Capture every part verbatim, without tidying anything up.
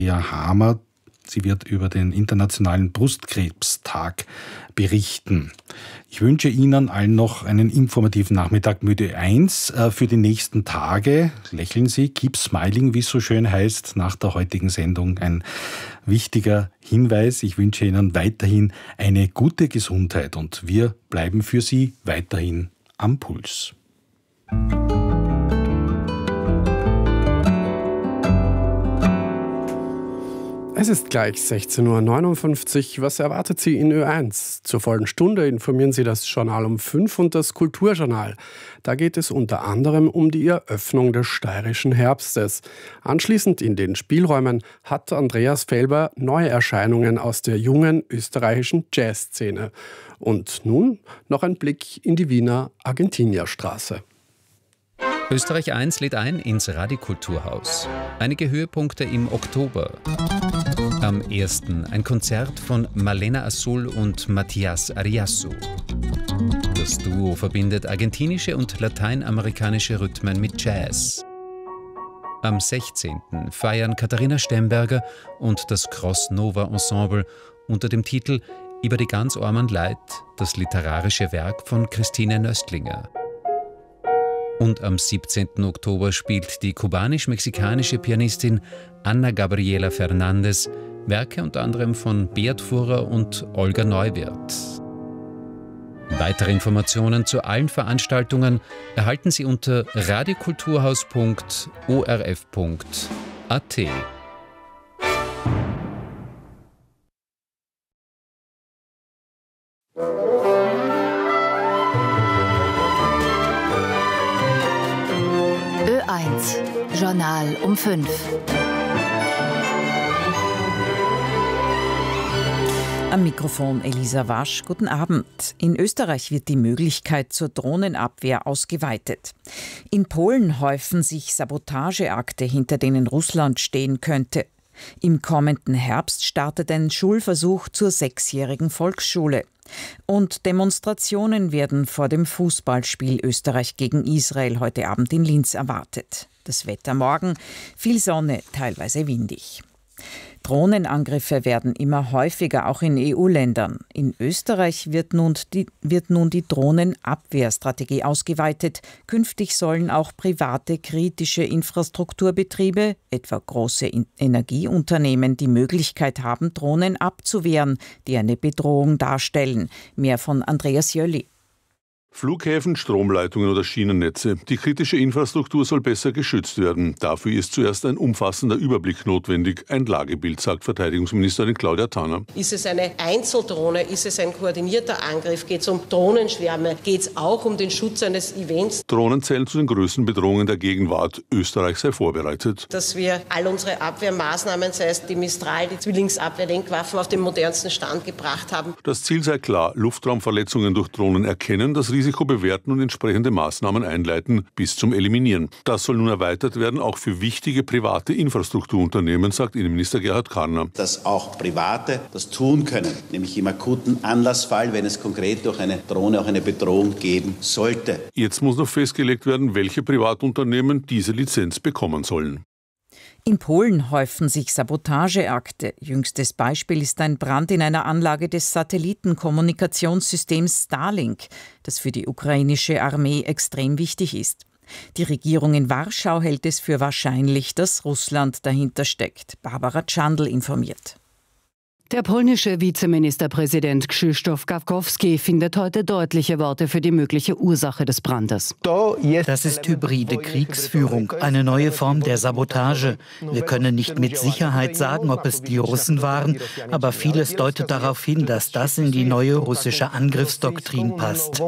Hamer. Sie wird über den Internationalen Brustkrebstag berichten. Ich wünsche Ihnen allen noch einen informativen Nachmittag mit Ö eins für die nächsten Tage. Lächeln Sie, keep smiling, wie es so schön heißt, nach der heutigen Sendung. Ein wichtiger Hinweis. Ich wünsche Ihnen weiterhin eine gute Gesundheit und wir bleiben für Sie weiterhin am Puls. Es ist gleich sechzehn Uhr neunundfünfzig. Was erwartet Sie in Ö eins? Zur vollen Stunde informieren Sie das Journal um fünf und das Kulturjournal. Da geht es unter anderem um die Eröffnung des steirischen Herbstes. Anschließend in den Spielräumen hat Andreas Felber Neuerscheinungen aus der jungen österreichischen Jazzszene. Und nun noch ein Blick in die Wiener Argentinierstraße. Österreich eins lädt ein ins Radikulturhaus. Einige Höhepunkte im Oktober. Am ersten ein Konzert von Malena Azul und Matías Arriazu. Das Duo verbindet argentinische und lateinamerikanische Rhythmen mit Jazz. Am sechzehnten feiern Katharina Stemberger und das Cross Nova Ensemble unter dem Titel Über die ganz armen Leid, das literarische Werk von Christine Nöstlinger. Und am siebzehnten Oktober spielt die kubanisch-mexikanische Pianistin Ana Gabriela Fernandez Werke unter anderem von Beat Furrer und Olga Neuwirth. Weitere Informationen zu allen Veranstaltungen erhalten Sie unter radiokulturhaus punkt o r f punkt a t. Ö eins, Journal um fünf. Am Mikrofon Elisa Wasch. Guten Abend. In Österreich wird die Möglichkeit zur Drohnenabwehr ausgeweitet. In Polen häufen sich Sabotageakte, hinter denen Russland stehen könnte. Im kommenden Herbst startet ein Schulversuch zur sechsjährigen Volksschule. Und Demonstrationen werden vor dem Fußballspiel Österreich gegen Israel heute Abend in Linz erwartet. Das Wetter morgen, viel Sonne, teilweise windig. Drohnenangriffe werden immer häufiger, auch in E U-Ländern. In Österreich wird nun, die, wird nun die Drohnenabwehrstrategie ausgeweitet. Künftig sollen auch private kritische Infrastrukturbetriebe, etwa große Energieunternehmen, die Möglichkeit haben, Drohnen abzuwehren, die eine Bedrohung darstellen. Mehr von Andreas Jölli. Flughäfen, Stromleitungen oder Schienennetze. Die kritische Infrastruktur soll besser geschützt werden. Dafür ist zuerst ein umfassender Überblick notwendig. Ein Lagebild, sagt Verteidigungsministerin Claudia Tanner. Ist es eine Einzeldrohne? Ist es ein koordinierter Angriff? Geht es um Drohnenschwärme? Geht es auch um den Schutz eines Events? Drohnen zählen zu den größten Bedrohungen der Gegenwart. Österreich sei vorbereitet. Dass wir all unsere Abwehrmaßnahmen, sei es die Mistral, die Zwillingsabwehrlenkwaffen, auf den modernsten Stand gebracht haben. Das Ziel sei klar: Luftraumverletzungen durch Drohnen erkennen, das Risiko bewerten und entsprechende Maßnahmen einleiten bis zum Eliminieren. Das soll nun erweitert werden, auch für wichtige private Infrastrukturunternehmen, sagt Innenminister Gerhard Karner. Dass auch Private das tun können, nämlich im akuten Anlassfall, wenn es konkret durch eine Drohne auch eine Bedrohung geben sollte. Jetzt muss noch festgelegt werden, welche Privatunternehmen diese Lizenz bekommen sollen. In Polen häufen sich Sabotageakte. Jüngstes Beispiel ist ein Brand in einer Anlage des Satellitenkommunikationssystems Starlink, das für die ukrainische Armee extrem wichtig ist. Die Regierung in Warschau hält es für wahrscheinlich, dass Russland dahinter steckt. Barbara Czandl informiert. Der polnische Vizeministerpräsident Krzysztof Gawkowski findet heute deutliche Worte für die mögliche Ursache des Brandes. Das ist hybride Kriegsführung, eine neue Form der Sabotage. Wir können nicht mit Sicherheit sagen, ob es die Russen waren, aber vieles deutet darauf hin, dass das in die neue russische Angriffsdoktrin passt.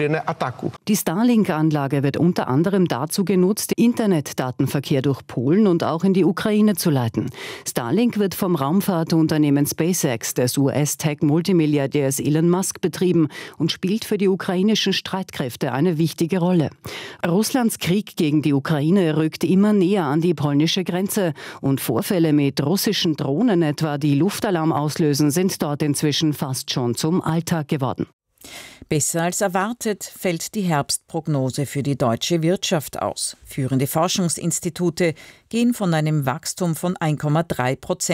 Die Starlink-Anlage wird unter anderem dazu genutzt, Internetdatenverkehr durch Polen und auch in die Ukraine zu leiten. Starlink wird vom Raumfahrtunternehmen SpaceX des U S-Tech-Multimilliardärs Elon Musk betrieben und spielt für die ukrainischen Streitkräfte eine wichtige Rolle. Russlands Krieg gegen die Ukraine rückt immer näher an die polnische Grenze und Vorfälle mit russischen Drohnen etwa, die Luftalarm auslösen, sind dort inzwischen fast schon zum Alltag geworden. Besser als erwartet fällt die Herbstprognose für die deutsche Wirtschaft aus. Führende Forschungsinstitute gehen von einem Wachstum von eins Komma drei Prozent